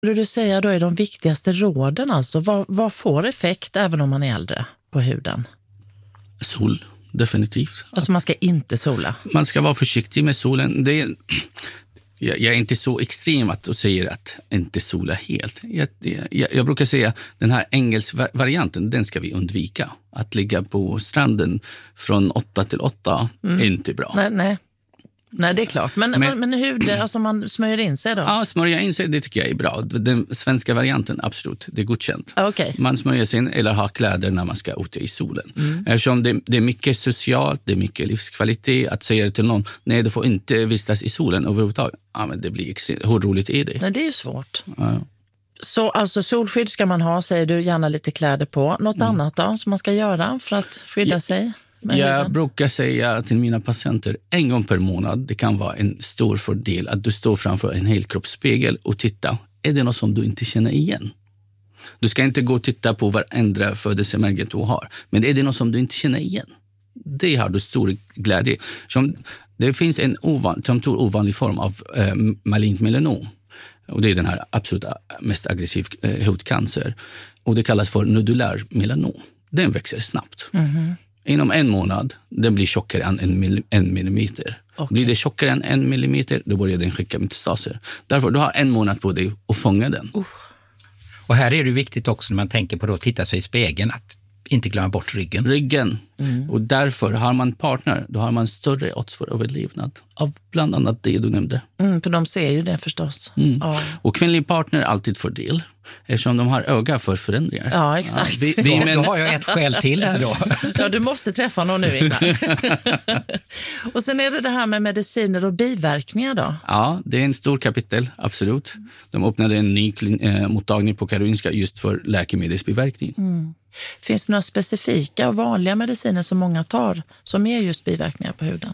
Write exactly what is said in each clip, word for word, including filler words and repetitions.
Skulle du säga då är de viktigaste råden alltså? Vad, vad får effekt även om man är äldre på huden? Sol, definitivt. Alltså man ska inte sola? Man ska vara försiktig med solen. Det är, jag, jag är inte så extrem att du säger att inte sola helt. Jag, jag, jag brukar säga den här engelska varianten, den ska vi undvika. Att ligga på stranden från åtta till åtta mm. är inte bra. Nej, nej. Nej, det är klart. Men, men, men hud, alltså man smörjer in sig då? Ja, smörja in sig, det tycker jag är bra. Den svenska varianten, absolut, det är godkänt. Okay. Man smörjer sig in eller har kläder när man ska ute i solen. Mm. Eftersom det, det är mycket socialt, det är mycket livskvalitet. Att säga det till någon, nej du får inte vistas i solen överhuvudtaget. Ja, men det blir extremt, hur roligt är det? Nej, det är ju svårt. Ja. Så alltså solskydd ska man ha, säger du, gärna lite kläder på. Något mm. annat då som man ska göra för att skydda ja. sig? Jag huden? brukar säga till mina patienter en gång per månad, det kan vara en stor fördel att du står framför en helkroppsspegel och tittar. Är det något som du inte känner igen? Du ska inte gå och titta på varandra födelsemärken du har. Men är det något som du inte känner igen? Det har du stor glädje. Som, det finns en ovan, som tror ovanlig form av eh, malignt melanom. Och det är den här absolut mest aggressiv eh, hudcancer. Och det kallas för nodulär melanom. Den växer snabbt. Mm-hmm. Inom en månad, den blir tjockare än en, mill- en millimeter. Okay. Blir det tjockare än en millimeter, då börjar den skicka metastaser. Därför du har en månad på dig att fånga den. Uh. Och här är det viktigt också när man tänker på att titta sig i spegeln, att inte glömma bort ryggen. Ryggen. Mm. Och därför har man partner, då har man större odds för överlevnad. Av bland annat det du nämnde. Mm, för de ser ju det förstås. Mm. Ja. Och kvinnlig partner är alltid fördel. Eftersom de har öga för förändringar. Ja, exakt. Ja, vi, vi, då, men... då har jag ett skäl till här då. Ja, du måste träffa någon nu innan. Och sen är det det här med mediciner och biverkningar då? Ja, det är en stor kapitel, absolut. De öppnade en ny äh, mottagning på Karolinska just för läkemedelsbiverkning. Mm. Finns det några specifika och vanliga mediciner som många tar som är just biverkningar på huden?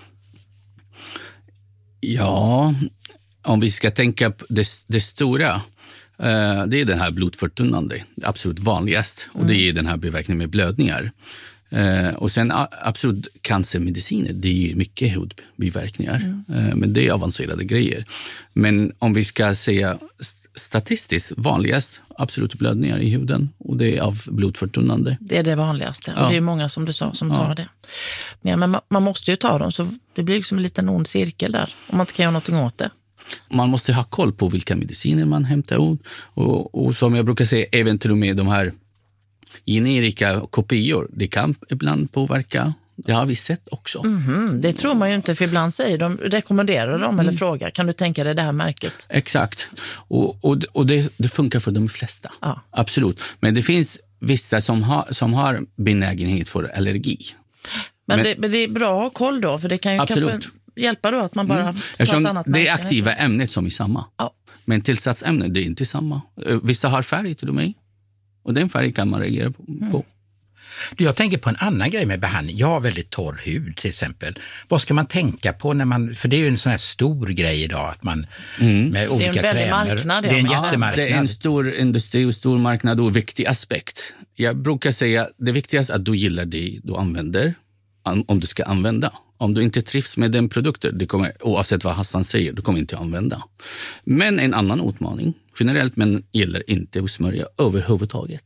Ja, om vi ska tänka på det, det stora, eh, det är den här blodförtunnande, absolut vanligast. Och det är den här biverkningen med blödningar. Eh, och sen a, absolut cancermediciner, det är ju mycket hudbiverkningar. Mm. Eh, men det är avancerade grejer. Men om vi ska säga statistiskt vanligast, absolut blödningar i huden. Och det är av blodförtunnande. Det är det vanligaste. Ja. Och det är många som du sa som tar ja. det. Ja, men man, man måste ju ta dem, så det blir liksom en liten ond cirkel där. Om man inte kan göra någonting åt det. Man måste ha koll på vilka mediciner man hämtar ut. Och, och som jag brukar säga, även till och med de här generika kopior, det kan ibland påverka. Det har vi sett också. Mm-hmm. Det tror man ju inte, för ibland säger de, rekommenderar de eller mm. frågar, kan du tänka dig det här märket? Exakt. Och, och, och det, det funkar för de flesta. Ja. Absolut. Men det finns vissa som har, som har benägenhet för allergi. Men, men, det, men det är bra att ha koll då, för det kan ju absolut. kanske hjälpa då att man bara mm. tar ett annat det är märken, aktiva ämnet som är samma. Ja. Men tillsatsämnet, det är inte samma. Vissa har färg till och med. Och den färg kan man reagera på. Mm. Du, jag tänker på en annan grej med behandling. Jag har väldigt torr hud till exempel. Vad ska man tänka på när man, för det är ju en sån här stor grej idag att man mm. med olika krämer. Det är en väldig marknad. Det är en jättemarknad. Det är en stor industri och stor marknad och viktig aspekt. Jag brukar säga det viktigaste är att du gillar det du använder, om du ska använda. Om du inte trivs med den produkten, det kommer, oavsett vad Hassan säger, du kommer inte använda. Men en annan utmaning, generellt men gäller inte att smörja överhuvudtaget.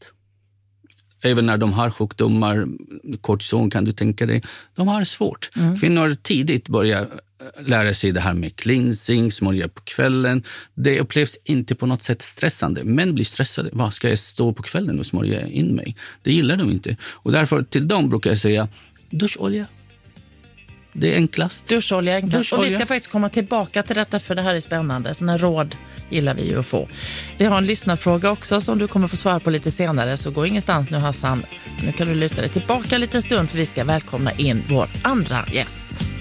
Även när de har sjukdomar, kortison kan du tänka dig, de har svårt. Mm. Kvinnor tidigt börjar lära sig det här med cleansing, smörja på kvällen. Det upplevs inte på något sätt stressande. Män blir stressade. Vad ska jag stå på kvällen och smörja in mig? Det gillar de inte. Och därför till dem brukar jag säga duscholja. Det är enklast. Duscholja är enklast. Duscholja. Och vi ska faktiskt komma tillbaka till detta, för det här är spännande. Såna råd gillar vi ju att få. Vi har en lyssnarfråga också som du kommer få svara på lite senare. Så gå ingenstans nu, Hassan. Nu kan du luta dig tillbaka lite stund, för vi ska välkomna in vår andra gäst.